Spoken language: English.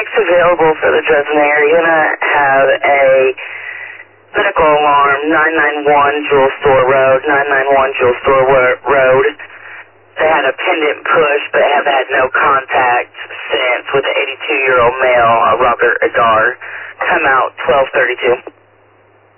next available for the Dresden area, you're going to have a medical alarm, 991 Jewel Store Road, 991 Jewel Store Road. They had a pendant push, but have had no contact since with an 82-year-old male, Robert Agar. Come out 12:32.